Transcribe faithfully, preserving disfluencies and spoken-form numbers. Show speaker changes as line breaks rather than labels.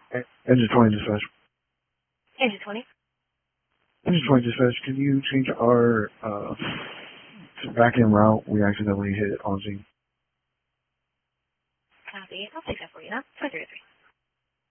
Engine twenty dispatch.
Engine twenty.
Engine twenty dispatch, can you change our uh, back end route? We accidentally hit on scene.
Copy. I'll take that for you now. five three three.